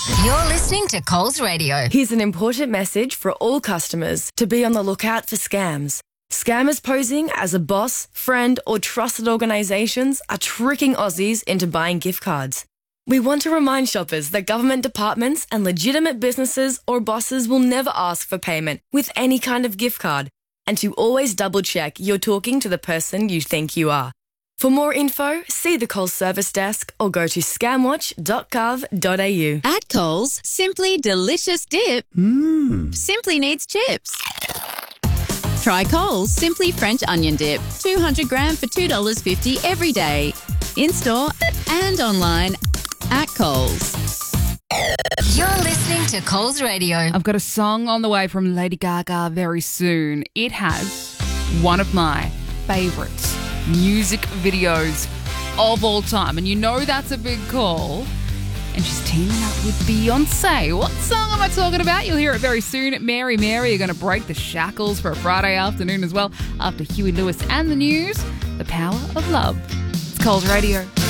You're listening to Coles Radio. Here's an important message for all customers to be on the lookout for scams. Scammers posing as a boss, friend, or trusted organisations are tricking Aussies into buying gift cards. We want to remind shoppers that government departments and legitimate businesses or bosses will never ask for payment with any kind of gift card, and to always double-check you're talking to the person you think you are. For more info, see the Coles service desk or go to scamwatch.gov.au. At Coles, simply delicious dip simply needs chips. Try Coles Simply French Onion Dip, 200 gram for $2.50 every day. In-store and online at Coles. You're listening to Coles Radio. I've got a song on the way from Lady Gaga very soon. It has one of my favourite music videos of all time. And you know that's a big call. And she's teaming up with Beyonce. What song am I talking about? You'll hear it very soon. Mary Mary are going to break the shackles for a Friday afternoon as well. After Huey Lewis and the news, the power of love. It's Coles Radio.